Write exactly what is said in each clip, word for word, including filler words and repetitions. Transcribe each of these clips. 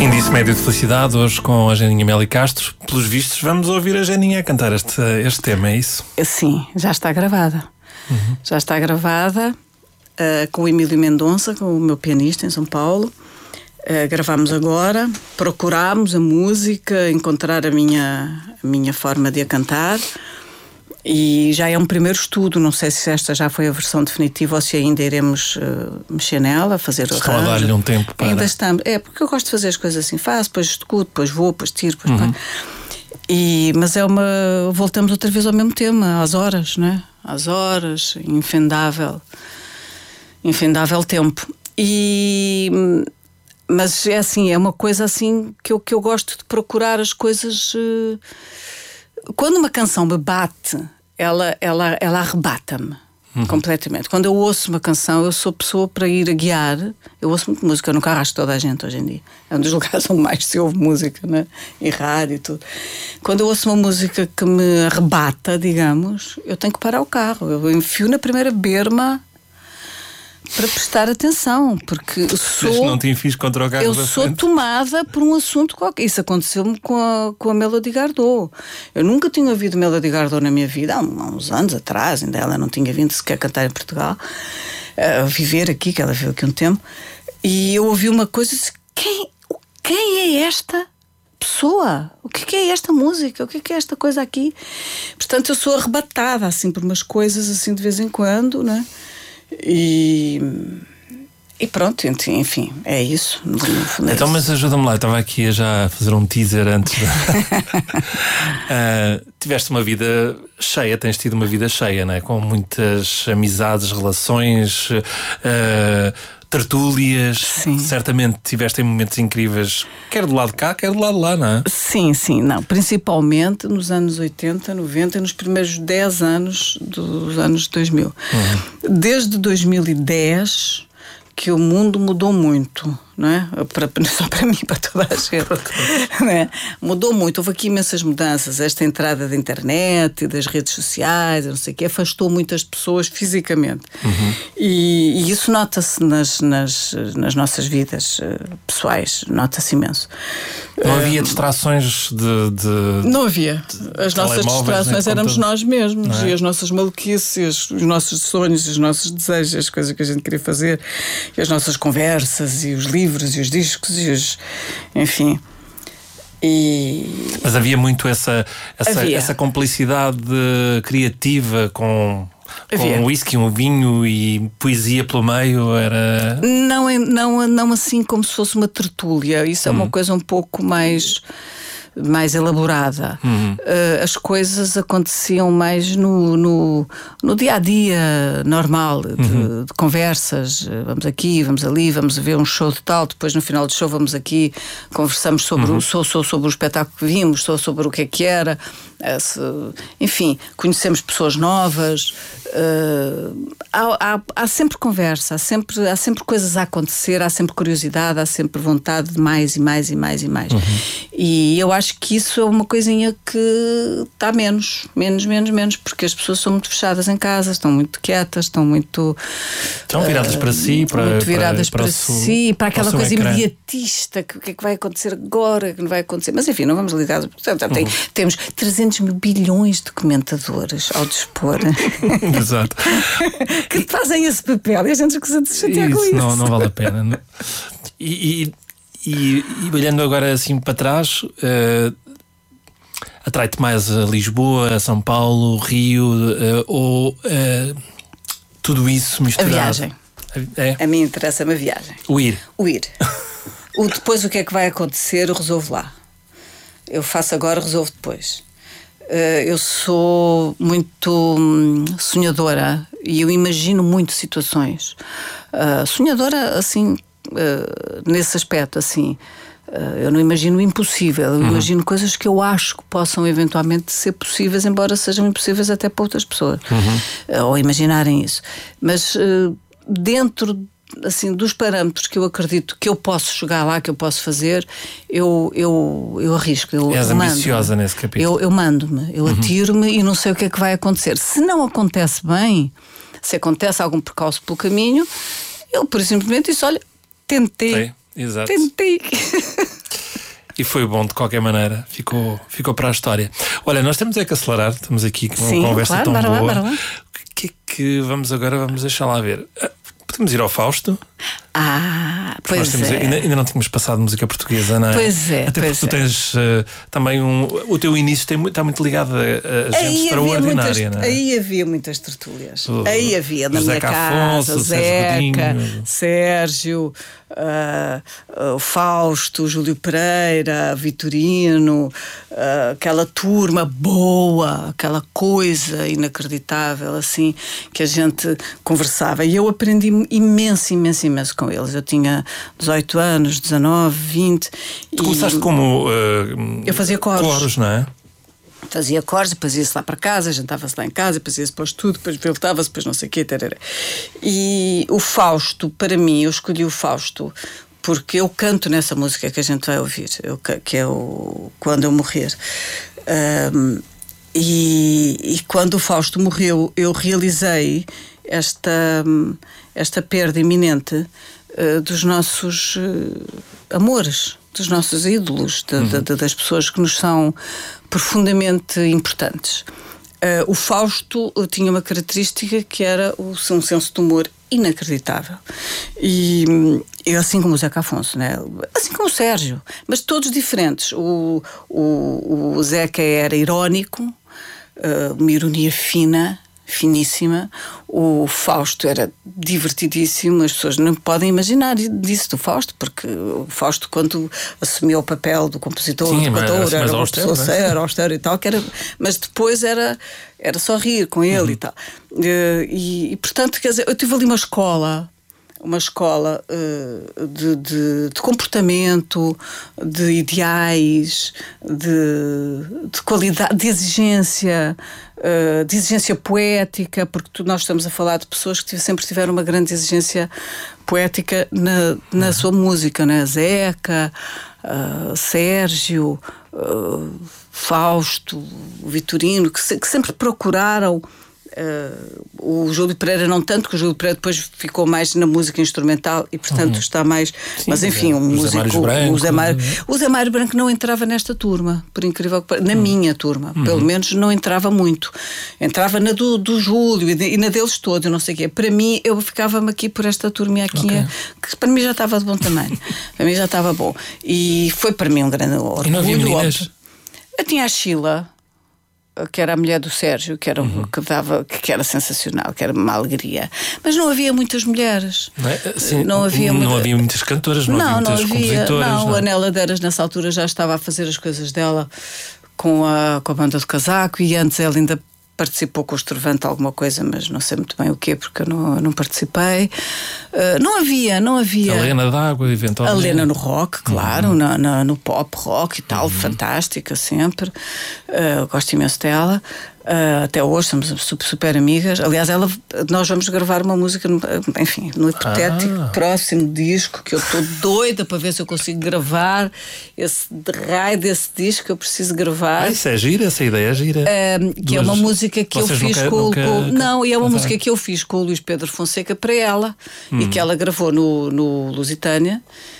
Índice médio de felicidade, hoje com a Janinha Meli Castro. Pelos vistos, vamos ouvir a Janinha a cantar este, este tema, é isso? Sim, já está gravada. Uhum. Já está gravada uh, com o Emílio Mendonça, com o meu pianista em São Paulo. Uh, gravámos agora, procurámos a música, encontrar a minha, a minha forma de a cantar. E já é um primeiro estudo, não sei se esta já foi a versão definitiva ou se ainda iremos uh, mexer nela, fazer o Estão a dar-lhe um tempo para... Ainda estamos, é porque eu gosto de fazer as coisas assim, faço, depois escuto, depois vou, depois tiro, depois uhum. e, mas é uma... voltamos outra vez ao mesmo tema, às horas, não é? Às horas, infendável, infendável tempo. E... mas é assim, é uma coisa assim que eu, que eu gosto de procurar as coisas... Uh, Quando uma canção me bate, ela, ela, ela arrebata-me uhum. completamente. Quando eu ouço uma canção, eu sou pessoa para ir a guiar. Eu ouço muito música, eu no carro acho toda a gente hoje em dia. É um dos lugares onde mais se ouve música, né? E rádio e tudo. Quando eu ouço uma música que me arrebata, digamos, eu tenho que parar o carro. Eu enfio na primeira berma para prestar atenção, porque sou, Mas não te enfies contra o carro eu da sou frente. tomada por um assunto qualquer. Isso aconteceu-me com a, com a Mélodie Gardot. Eu nunca tinha ouvido Mélodie Gardot na minha vida, há, há uns anos atrás, ainda ela não tinha vindo sequer cantar em Portugal, a viver aqui, que ela veio aqui um tempo, e eu ouvi uma coisa e disse, quem, quem é esta pessoa? O que é esta música? O que é esta coisa aqui? Portanto, eu sou arrebatada assim por umas coisas assim de vez em quando, não é? E, e pronto, enfim, é isso. É então, isso. mas ajuda-me lá, eu estava aqui a já fazer um teaser antes. De... uh, tiveste uma vida cheia, tens tido uma vida cheia, não é? Com muitas amizades, relações, uh, tertúlias. Sim. Certamente tiveste em momentos incríveis, quer do lado de cá, quer do lado de lá, não é? Sim, sim, não. Principalmente nos anos oitenta, noventa e nos primeiros dez anos dos anos dois mil. Uhum. Desde dois mil e dez que o mundo mudou muito, não é? Para, só para mim, para toda a gente. Não é? Mudou muito, houve aqui imensas mudanças. Esta entrada da internet e das redes sociais, não sei o quê, afastou muitas pessoas fisicamente. Uhum. E, e isso nota-se nas, nas, nas nossas vidas uh, pessoais, nota-se imenso. Não havia distrações de... de não havia. As nossas distrações éramos nós mesmos, é? E as nossas maluquices, os nossos sonhos, os nossos desejos, as coisas que a gente queria fazer, e as nossas conversas, e os livros, e os discos, e os... enfim. E... Mas havia muito essa, essa, essa complicidade criativa com... Com um whisky, um vinho e poesia pelo meio, era... Não, não, não assim como se fosse uma tertúlia. Isso é hum. uma coisa um pouco mais... mais elaborada. Uhum. Uh, as coisas aconteciam mais no, no, no dia-a-dia normal, de, uhum. de conversas. Vamos aqui, vamos ali, vamos ver um show de tal, depois no final do show vamos aqui, conversamos sobre, uhum. o, sou, sou sobre o espetáculo que vimos, sou sobre o que é que era. Uh, se, enfim, conhecemos pessoas novas. Uh, há, há, há sempre conversa, há sempre, há sempre coisas a acontecer, há sempre curiosidade, há sempre vontade de mais e mais e mais e mais. Uhum. E eu acho que isso é uma coisinha que está menos, menos, menos, menos, porque as pessoas são muito fechadas em casa, estão muito quietas, estão muito... Estão viradas uh, para si, para, muito viradas para, para, para para si, para aquela para coisa ecrã. imediatista, que o que é que vai acontecer agora, que não vai acontecer. Mas enfim, não vamos ligar. Portanto, tem, uhum. temos trezentos mil bilhões de comentadores ao dispor. Exato. que fazem esse papel e a gente escusa de se chatear com isso. Não, não vale a pena. E... e... E, e olhando agora assim para trás, uh, atrai-te mais a Lisboa, a São Paulo, Rio, uh, ou uh, tudo isso misturado? A viagem. É? A mim interessa-me a viagem. O ir. O ir. O depois o que é que vai acontecer, eu resolvo lá. Eu faço agora, resolvo depois. Uh, eu sou muito hum, sonhadora e eu imagino muito situações. Uh, sonhadora, assim... Uh, nesse aspecto, assim, uh, eu não imagino o impossível, eu uhum. imagino coisas que eu acho que possam eventualmente ser possíveis, embora sejam impossíveis até para outras pessoas, uhum. uh, ou imaginarem isso. Mas uh, dentro, assim, dos parâmetros que eu acredito que eu posso chegar lá, que eu posso fazer, eu, eu, eu arrisco. Eu És mando, ambiciosa nesse capítulo. Eu, eu mando-me, eu uhum. atiro-me e não sei o que é que vai acontecer. Se não acontece bem, se acontece algum percalço pelo caminho, eu, por simplesmente, disse, olha, tentei. Sim, exato. Tentei. e foi bom de qualquer maneira, ficou, ficou para a história. Olha, nós temos é que acelerar, estamos aqui com Sim, uma conversa claro, tão bora boa. lá, bora lá. O que é que vamos agora, vamos deixar lá ver. Podemos ir ao Fausto? Ah, Porque pois temos, é. ainda, ainda não tínhamos passado música portuguesa, não é? Pois é, Até pois porque tu é. tens uh, também um. O teu início tem, está muito ligado a, a gente Aí extraordinária, havia, muitas, não é? aí havia muitas tertúlias. O Aí havia na José minha Afonso, casa, o Sérgio Zeca, Godinho. Sérgio, ah, ah, o Fausto, o Júlio Pereira, Vitorino, ah, aquela turma boa, aquela coisa inacreditável, assim, que a gente conversava. E eu aprendi imenso, imenso, imenso com eles. Eu tinha dezoito anos, dezanove, vinte. Tu começaste como. Uh, Eu fazia coros. Coros, não é? Fazia cores, depois ia-se lá para casa, jantava-se lá em casa, depois ia-se para o estudo, depois voltava-se, depois não sei o quê. Tarará. E o Fausto, para mim, eu escolhi o Fausto porque eu canto nessa música que a gente vai ouvir, eu, que é o Quando Eu Morrer. Um, e, e quando o Fausto morreu, eu realizei esta, esta perda iminente uh, dos nossos uh, amores, dos nossos ídolos, de, uhum. de, das pessoas que nos são profundamente importantes. Uh, o Fausto tinha uma característica que era o, um senso de humor inacreditável. E eu, assim como o Zeca Afonso, né? Assim como o Sérgio, mas todos diferentes. O, o, o Zeca era irónico, uh, uma ironia fina, finíssima. O Fausto era divertidíssimo. As pessoas não podem imaginar disso do Fausto, porque o Fausto, quando assumiu o papel do compositor, Sim, do cantor, mas, era mas uma austero, pessoa né? séria, austero e tal, que era, mas depois era, era só rir com ele, uhum. e tal. E, e portanto, quer dizer, eu tive ali uma escola. Uma escola uh, de, de, de comportamento, de ideais, de, de qualidade, de exigência, uh, de exigência poética, porque tu, nós estamos a falar de pessoas que sempre tiveram uma grande exigência poética na, na uhum. sua música, né? Zeca, uh, Sérgio, uh, Fausto, Vitorino, que, se, que sempre procuraram. Uh, o Júlio Pereira não tanto, que o Júlio Pereira depois ficou mais na música instrumental e portanto uhum. está mais, sim, mas enfim, um o músico, Branco, o Zé Mário, o Zé Mário Branco não entrava nesta turma, por incrível que pareça, na uhum. minha turma, uhum. pelo menos não entrava muito, entrava na do, do Júlio e, de, e na deles todos, não sei o quê. Para mim, eu ficava-me aqui por esta turma aqui, okay. que para mim já estava de bom tamanho, para mim já estava bom, e foi para mim um grande orgulho. E não havia meninas? Eu tinha a Sheila, que era a mulher do Sérgio, que era, uhum. que, dava, que era sensacional, que era uma alegria. Mas não havia muitas mulheres. Não, é? Sim, não, havia, não muita... havia muitas cantoras, não, não havia muitas não havia, compositoras. Não, não. A Nela Deras nessa altura já estava a fazer as coisas dela com a, com a banda do Casaco, e antes ela ainda participou com o Estrovante alguma coisa, mas não sei muito bem o quê, porque eu não, não participei. Uh, não havia, não havia. A Lena d'Água, eventualmente. A Lena no rock, claro, uhum. no, no, no pop rock e tal, uhum. fantástica sempre. Uh, gosto imenso dela. Uh, até hoje somos super, super amigas. Aliás, ela, nós vamos gravar uma música, enfim, no hipotético ah. próximo disco, que eu estou doida para ver se eu consigo gravar esse raio desse disco. Eu preciso gravar. Ah, isso é gira, essa ideia é gira. Uh, que Duas... é uma música que Vocês eu fiz nunca, com, nunca... com não, e é uma Exato. música que eu fiz com o Luís Pedro Fonseca para ela hum. e que ela gravou no, no Lusitânia.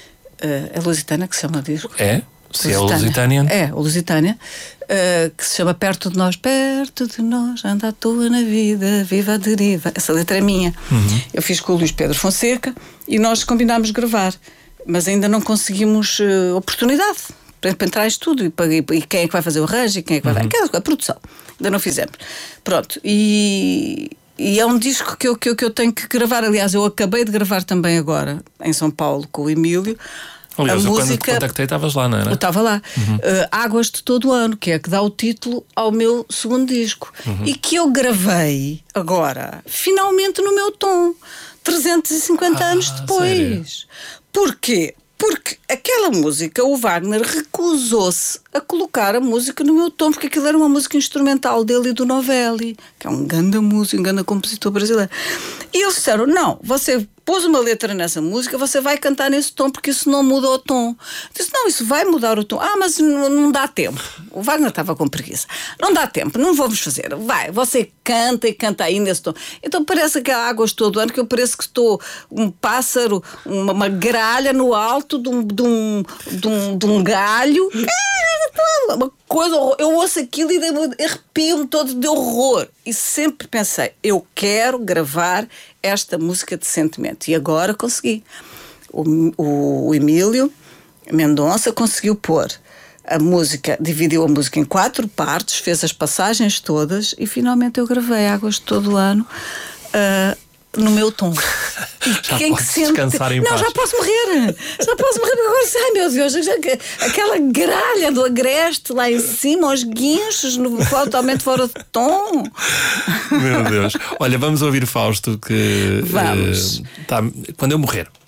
Uh, é Lusitânia que se chama o disco? É? Se é o Lusitânia. É, o Lusitânia, uh, que se chama Perto de Nós. Perto de nós, anda à toa na vida, viva a deriva. Essa letra é minha. Uhum. Eu fiz com o Luís Pedro Fonseca e nós combinámos gravar, mas ainda não conseguimos uh, oportunidade para, para entrar em estúdio e, para, e quem é que vai fazer o arranjo e quem é que vai uhum. dar a produção. Ainda não fizemos. Pronto, e... E é um disco que eu, que, eu, que eu tenho que gravar. Aliás, eu acabei de gravar também agora, em São Paulo, com o Emílio. Aliás, a eu música, quando te contactei estavas lá, não era? Eu estava lá. Uhum. Uh, Águas de Todo o Ano, que é que dá o título ao meu segundo disco. Uhum. E que eu gravei agora, finalmente no meu tom, trezentos e cinquenta ah, anos depois. Sério? Porquê? Porque aquela música, o Wagner recusou-se a colocar a música no meu tom, porque aquilo era uma música instrumental dele e do Novelli, que é um grande músico, um grande compositor brasileiro. E eles disseram, não, você pôs uma letra nessa música, você vai cantar nesse tom, porque isso não muda o tom. Eu disse, não, isso vai mudar o tom. Ah, mas não, não dá tempo. O Wagner estava com preguiça. Não dá tempo, não vamos fazer. Vai, você canta e canta aí nesse tom. Então parece aquela Águas todo ano, que eu pareço que estou um pássaro, uma, uma gralha no alto de um, de um um, de, um, de um galho. Uma coisa, eu ouço aquilo e arrepio-me todo de horror. E sempre pensei, eu quero gravar esta música decentemente. E agora consegui. O, o Emílio Mendonça conseguiu pôr a música, dividiu a música em quatro partes, fez as passagens todas e finalmente eu gravei Águas de Todo o Ano uh, no meu tom. Já quem que sente... descansar em Não, paz. já posso morrer. Já posso morrer agora. Ai, meu Deus, aquela gralha do agreste lá em cima, os guinchos, no totalmente fora de tom. Meu Deus. Olha, vamos ouvir Fausto que vamos. Uh, tá, quando eu morrer.